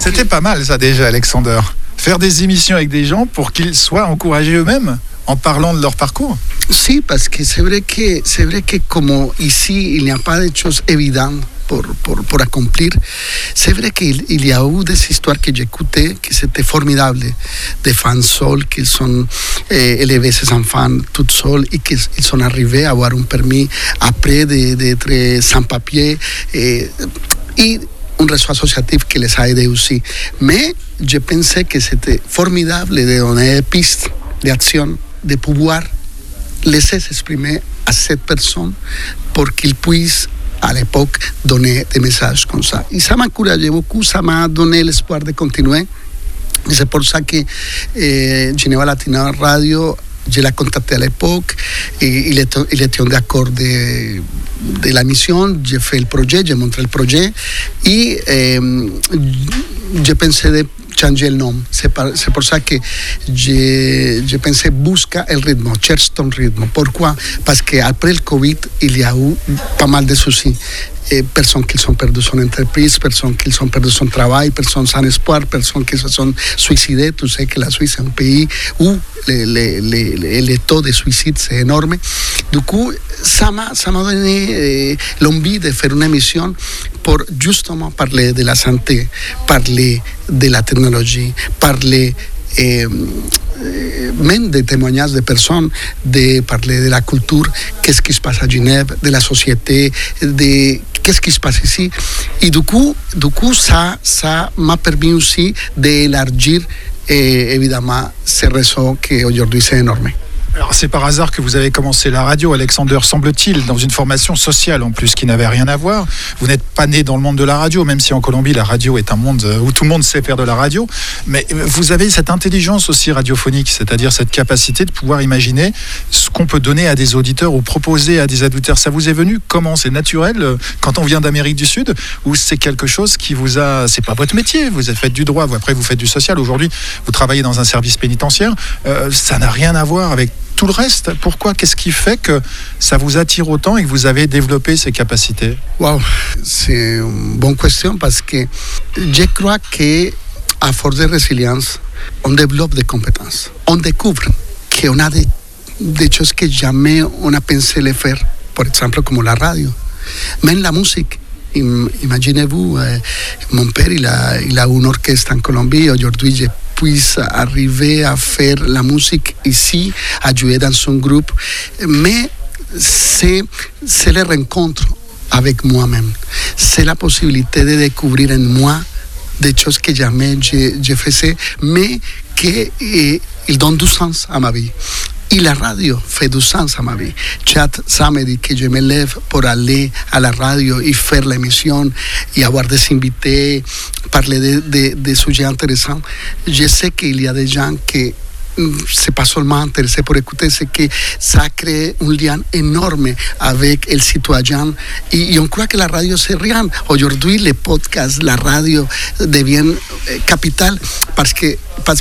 C'était pas mal ça déjà, Alexander. Faire des émissions avec des gens pour qu'ils soient encouragés eux-mêmes en parlant de leur parcours. Sí, parce que c'est vrai que como ici, il n'y a pas de choses évidentes pour accomplir. C'est vrai qu'il y a eu des histoires que j'écoutais que c'était formidable, des femmes seules qui sont élevées ces enfants toutes seules et qu'ils sont arrivés à avoir un permis après d'être sans papier et un réseau associatif qui les a aidés aussi. Mais je pensais que c'était formidable de donner des pistes d'action, de pouvoir laisser s'exprimer à cette personne pour qu'ils puissent à l'époque donner des messages comme ça. Et ça m'a encouragé beaucoup, ça m'a donné l'espoir de continuer. Et c'est pour ça que Geneva Latina Radio, je l'ai contacté à l'époque et il était d'accord de la mission. J'ai fait le projet, j'ai montré le projet et je pensais de changer le nom. C'est pour ça que je pensais busca el ritmo, cherche ton ritmo. Pourquoi? Parce qu'après le Covid, il y a eu pas mal de soucis. Personnes qui ont perdu son entreprise, personnes qui ont perdu son travail, personnes sans espoir, personnes qui se sont suicidées. Tu sais que la Suisse est un pays où le taux de suicide c'est énorme. Du coup, ça m'a donné l'envie de faire une émission pour justement parler de la santé, parler de la technologie, parler même des témoignages de personnes, de parler de la culture, qu'est-ce qui se passe à Genève, de la société, de qu'est-ce qui se passe ici. Et du coup ça m'a permis aussi d'élargir évidemment ce réseau qui aujourd'hui c'est énorme. Alors c'est par hasard que vous avez commencé la radio, Alexander, semble-t-il, dans une formation sociale en plus qui n'avait rien à voir. Vous n'êtes pas né dans le monde de la radio, même si en Colombie la radio est un monde où tout le monde sait faire de la radio. Mais vous avez cette intelligence aussi radiophonique, c'est-à-dire cette capacité de pouvoir imaginer ce qu'on peut donner à des auditeurs ou proposer à des auditeurs. Ça vous est venu comment? C'est naturel quand on vient d'Amérique du Sud ou c'est quelque chose qui vous a... C'est pas votre métier, vous avez fait du droit, après vous faites du social. Aujourd'hui, vous travaillez dans un service pénitentiaire. Ça n'a rien à voir avec tout le reste. Pourquoi? Qu'est-ce qui fait que ça vous attire autant et que vous avez développé ces capacités? Wow, c'est une bonne question parce que je crois qu'à force de résilience, on développe des compétences. On découvre qu'on a des choses que jamais on a pensé les faire, par exemple comme la radio, même la musique. Imaginez-vous, mon père, il a un orchestre en Colombie. Aujourd'hui, je puisse arriver à faire la musique ici, à jouer dans son groupe. Mais c'est les rencontres avec moi-même. C'est la possibilité de découvrir en moi des choses que jamais je faisais, mais qu'ils donnent du sens à ma vie. Et la radio fait du sens à ma vie. Chaque samedi que je me lève pour aller à la radio et faire l'émission et avoir des invités, parler de sujets intéressants, je sais qu'il y a des gens qui c'est pas seulement intéressé pour écouter, c'est que ça crée un lien énorme avec le citoyen et on croit que la radio c'est rien. Aujourd'hui, les podcasts, la radio deviennent capital parce que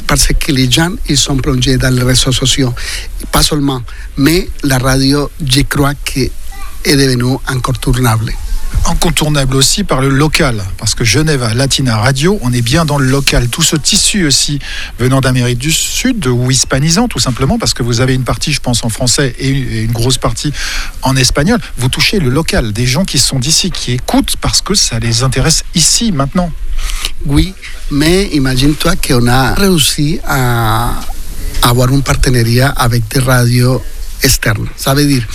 les gens ils sont plongés dans les réseaux sociaux. Pas seulement, mais la radio, je crois que est devenue incontournable. Incontournable aussi par le local, parce que Geneva Latina Radio, on est bien dans le local. Tout ce tissu aussi venant d'Amérique du Sud ou hispanisant tout simplement, parce que vous avez une partie, je pense, en français et une grosse partie en espagnol. Vous touchez le local, des gens qui sont d'ici, qui écoutent parce que ça les intéresse ici, maintenant. Oui, mais imagine-toi qu'on a réussi à avoir un partenariat avec des radios externes. Ça veut dire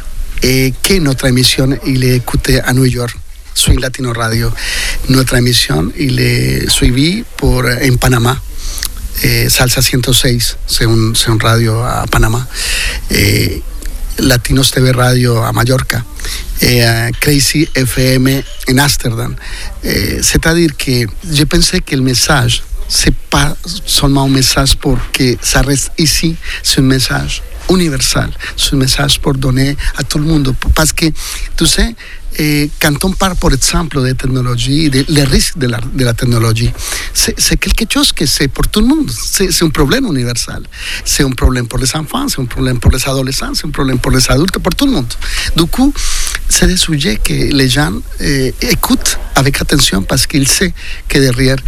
que notre émission il est écoutée à New York, Swing Latino Radio. Notre émission il est suivie en Panama, Salsa 106, c'est un radio à Panama, Latinos TV Radio à Mallorca, Crazy FM en Amsterdam. C'est-à-dire que je pensais que le message c'est pas seulement un message pour que ça reste ici, c'est un message universal, c'est un message pour donner à tout le monde. Parce que, tu sais, quand on parle, par exemple, de technologie, les risques de la technologie, c'est quelque chose que c'est pour tout le monde. C'est un problème universal. C'est un problème pour les enfants, c'est un problème pour les adolescents, c'est un problème pour les adultes, pour tout le monde. Du coup, c'est des sujets que les gens écoutent avec attention parce qu'ils savent que derrière